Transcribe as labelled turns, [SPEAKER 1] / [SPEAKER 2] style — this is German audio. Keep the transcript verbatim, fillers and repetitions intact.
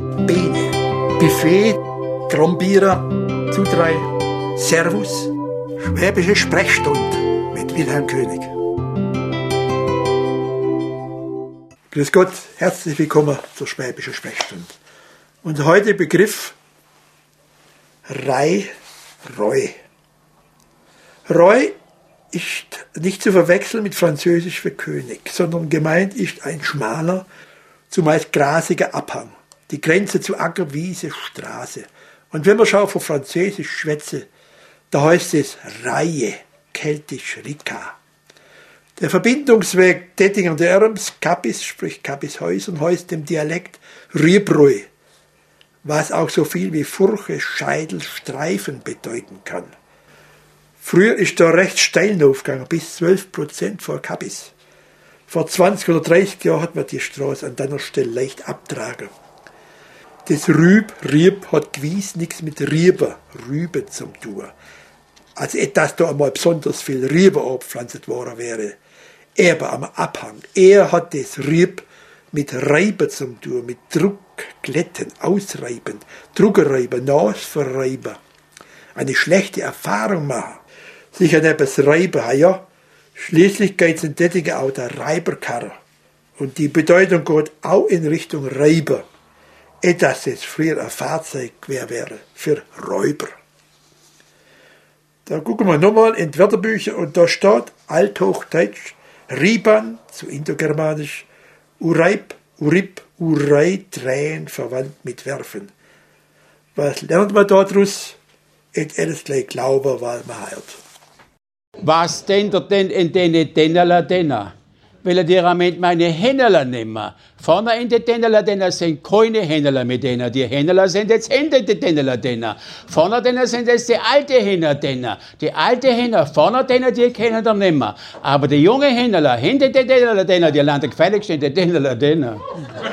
[SPEAKER 1] Bene, Buffet, Trombierer, zu drei, Servus, Schwäbische Sprechstunde mit Wilhelm König. Grüß Gott, herzlich willkommen zur Schwäbischen Sprechstunde. Unser heutiger Begriff Rei, Reu. Reu ist nicht zu verwechseln mit Französisch für König, sondern gemeint ist ein schmaler, zumeist grasiger Abhang, die Grenze zu Acker, Wiese, Straße. Und wenn man schon von Französisch schwätze, da heißt es Reihe, keltisch Rika. Der Verbindungsweg Dettingen und Erms, Kappis, sprich Kappishäusern, heißt im Dialekt Riebrui, was auch so viel wie Furche, Scheidel, Streifen bedeuten kann. Früher ist da recht steil aufgegangen, bis zwölf Prozent vor Kappis. Vor zwanzig oder dreißig Jahren hat man die Straße an dieser Stelle leicht abtragen. Das Rüb, Rieb hat gewiss nichts mit Rieber, Rüben zum tun. Also etwas da einmal besonders viel Rieber abgepflanzt worden wäre. Aber am Abhang. Er hat das Rieb mit Reiben zum tun, mit Druck, Glätten, Ausreiben, Druckerreiben, Nasverreiben. Eine schlechte Erfahrung machen. Sich an etwas reiben, ja. Schließlich geht es in Dettingen auch der Reiberkarre. Und die Bedeutung geht auch in Richtung Reiber. Etwas, das früher ein Fahrzeug wäre für Räuber. Da gucken wir nochmal in die Wörterbücher und da steht Althochdeutsch Riban, zu Indogermanisch, Ureib, Urib, Urei, Tränen, verwandt mit Werfen. Was lernt man daraus? Et alles gleich glauben, weil man hört.
[SPEAKER 2] Was denn der denn in den Dennerler Denner? Will er dir mit meine Hännerler nehmen? Vorne in den Dennerler Denner sind keine Hännerler mit denen. Die Hännerler sind jetzt hinter den Dennerler Denner. Vorne Denner sind jetzt die alte Hänner Denner. Die alte Hänner, vorne Denner, die kennen wir nicht mehr. Aber die junge Hännerler, hinter den Dennerler Denner, die landen gefälligst in den Dennerler Denner.